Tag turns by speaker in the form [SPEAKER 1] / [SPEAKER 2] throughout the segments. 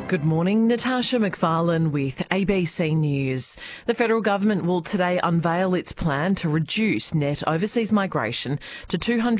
[SPEAKER 1] Good morning, Natasha McFarlane with ABC News. The federal government will today unveil its plan to reduce net overseas migration to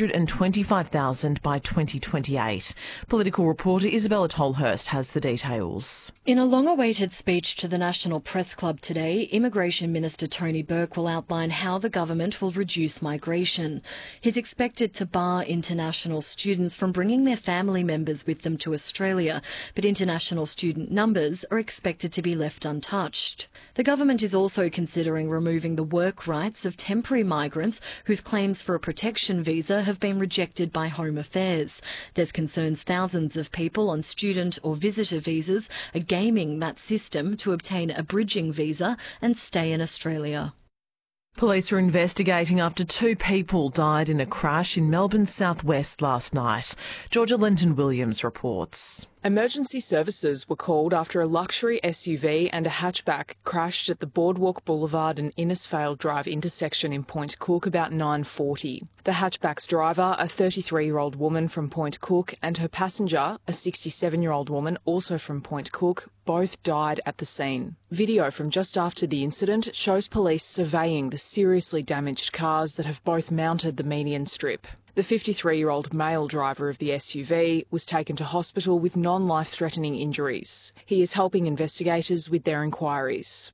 [SPEAKER 1] 225,000 by 2028. Political reporter Isabella Tolhurst has the details.
[SPEAKER 2] In a long-awaited speech to the National Press Club today, Immigration Minister Tony Burke will outline how the government will reduce migration. He's expected to bar international students from bringing their family members with them to Australia, but international student numbers are expected to be left untouched. The government is also considering removing the work rights of temporary migrants whose claims for a protection visa have been rejected by Home Affairs. There's concerns thousands of people on student or visitor visas are gaming that system to obtain a bridging visa and stay in Australia.
[SPEAKER 1] Police are investigating after 2 people died in a crash in Melbourne's southwest last night. Georgia Lenton-Williams reports.
[SPEAKER 3] Emergency services were called after a luxury SUV and a hatchback crashed at the Boardwalk Boulevard and Innisfail Drive intersection in Point Cook about 9:40. The hatchback's driver, a 33-year-old woman from Point Cook, and her passenger, a 67-year-old woman also from Point Cook, both died at the scene. Video from just after the incident shows police surveying the seriously damaged cars that have both mounted the median strip. The 53-year-old male driver of the SUV was taken to hospital with non-life-threatening injuries. He is helping investigators with their inquiries.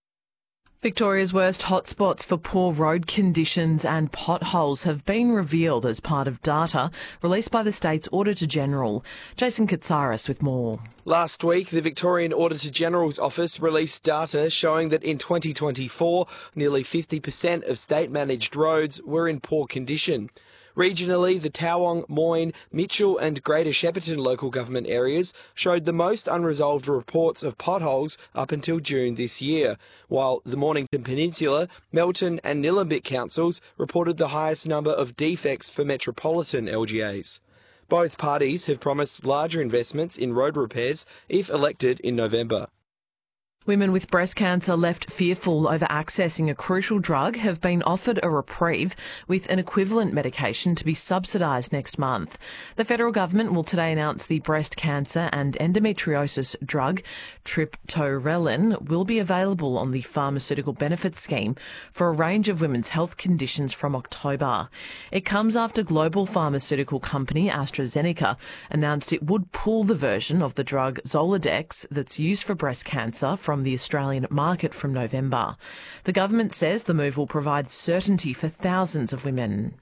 [SPEAKER 1] Victoria's worst hotspots for poor road conditions and potholes have been revealed as part of data released by the state's Auditor-General. Jason Katsaris with more.
[SPEAKER 4] Last week, the Victorian Auditor-General's office released data showing that in 2024, nearly 50% of state-managed roads were in poor condition. Regionally, the Towong, Moyne, Mitchell and Greater Shepparton local government areas showed the most unresolved reports of potholes up until June this year, while the Mornington Peninsula, Melton and Nillumbik councils reported the highest number of defects for metropolitan LGAs. Both parties have promised larger investments in road repairs if elected in November.
[SPEAKER 1] Women with breast cancer left fearful over accessing a crucial drug have been offered a reprieve with an equivalent medication to be subsidised next month. The federal government will today announce the breast cancer and endometriosis drug triptorelin will be available on the Pharmaceutical Benefits Scheme for a range of women's health conditions from October. It comes after global pharmaceutical company AstraZeneca announced it would pull the version of the drug Zoladex that's used for breast cancer from the Australian market from November. The government says the move will provide certainty for thousands of women.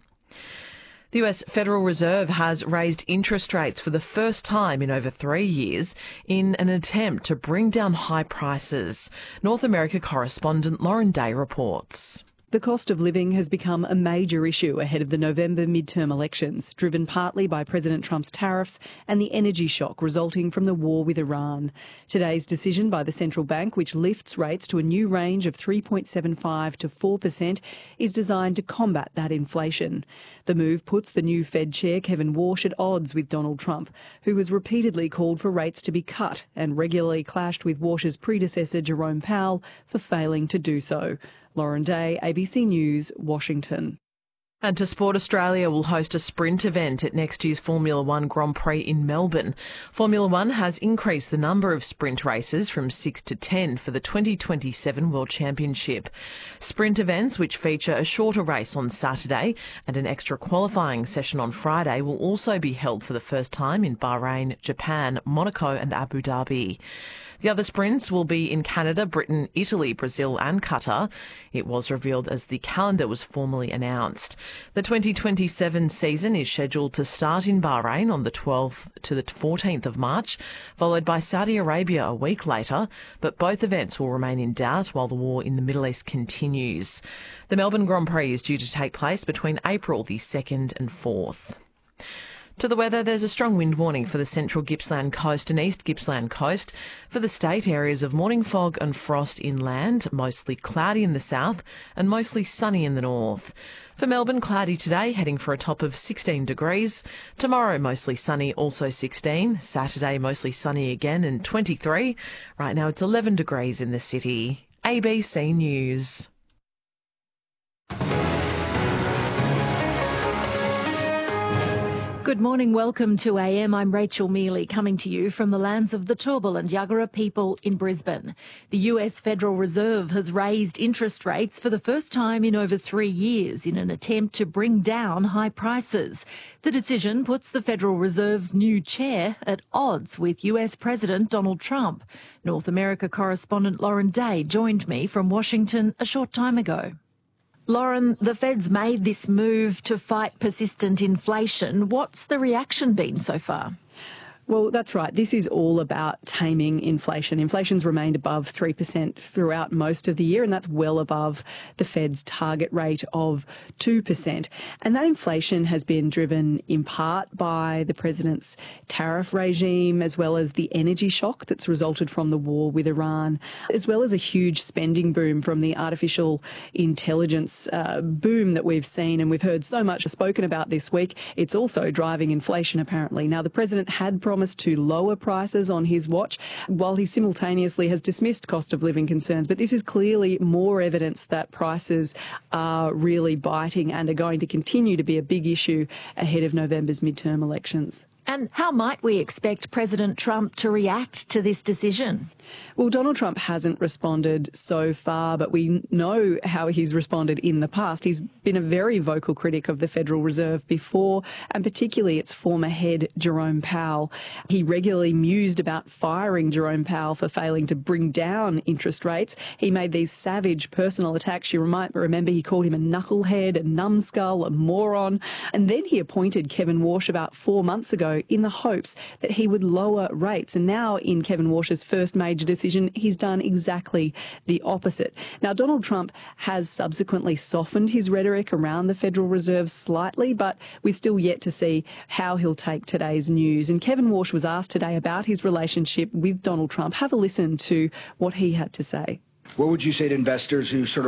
[SPEAKER 1] The US Federal Reserve has raised interest rates for the first time in over 3 years in an attempt to bring down high prices. North America correspondent Lauren Day reports.
[SPEAKER 5] The cost of living has become a major issue ahead of the November midterm elections, driven partly by President Trump's tariffs and the energy shock resulting from the war with Iran. Today's decision by the central bank, which lifts rates to a new range of 3.75% to 4%, is designed to combat that inflation. The move puts the new Fed chair, Kevin Warsh, at odds with Donald Trump, who has repeatedly called for rates to be cut and regularly clashed with Warsh's predecessor, Jerome Powell, for failing to do so. Lauren Day, ABC News, Washington.
[SPEAKER 1] And to sport, Australia will host a sprint event at next year's Formula One Grand Prix in Melbourne. Formula One has increased the number of sprint races from 6 to 10 for the 2027 World Championship. Sprint events, which feature a shorter race on Saturday and an extra qualifying session on Friday, will also be held for the first time in Bahrain, Japan, Monaco and Abu Dhabi. The other sprints will be in Canada, Britain, Italy, Brazil and Qatar. It was revealed as the calendar was formally announced. The 2027 season is scheduled to start in Bahrain on the 12th to the 14th of March, followed by Saudi Arabia a week later, but both events will remain in doubt while the war in the Middle East continues. The Melbourne Grand Prix is due to take place between April the 2nd and 4th. To the weather, there's a strong wind warning for the central Gippsland coast and east Gippsland coast. For the state, areas of morning fog and frost inland, mostly cloudy in the south and mostly sunny in the north. For Melbourne, cloudy today, heading for a top of 16 degrees. Tomorrow, mostly sunny, also 16. Saturday, mostly sunny again and 23. Right now, it's 11 degrees in the city. ABC News.
[SPEAKER 6] Good morning, welcome to AM. I'm Rachel Mealy, coming to you from the lands of the Turrbal and Yagara people in Brisbane. The US Federal Reserve has raised interest rates for the first time in over 3 years in an attempt to bring down high prices. The decision puts the Federal Reserve's new chair at odds with US President Donald Trump. North America correspondent Lauren Day joined me from Washington a short time ago. Lauren, the Fed's made this move to fight persistent inflation. What's the reaction been so far?
[SPEAKER 5] Well, that's right. This is all about taming inflation. Inflation's remained above 3% throughout most of the year, and that's well above the Fed's target rate of 2%. And that inflation has been driven in part by the president's tariff regime, as well as the energy shock that's resulted from the war with Iran, as well as a huge spending boom from the artificial intelligence boom that we've seen and we've heard so much spoken about this week. It's also driving inflation, apparently. Now, the president had promised to lower prices on his watch, while he simultaneously has dismissed cost of living concerns. But this is clearly more evidence that prices are really biting and are going to continue to be a big issue ahead of November's midterm elections.
[SPEAKER 6] And how might we expect President Trump to react to this decision?
[SPEAKER 5] Well, Donald Trump hasn't responded so far, but we know how he's responded in the past. He's been a very vocal critic of the Federal Reserve before, and particularly its former head, Jerome Powell. He regularly mused about firing Jerome Powell for failing to bring down interest rates. He made these savage personal attacks. You might remember he called him a knucklehead, a numbskull, a moron. And then he appointed Kevin Warsh about 4 months ago in the hopes that he would lower rates. And now in Kevin Warsh's first major decision, he's done exactly the opposite. Now, Donald Trump has subsequently softened his rhetoric around the Federal Reserve slightly, but we're still yet to see how he'll take today's news. And Kevin Warsh was asked today about his relationship with Donald Trump. Have a listen to what he had to say.
[SPEAKER 7] What would you say to investors who sort of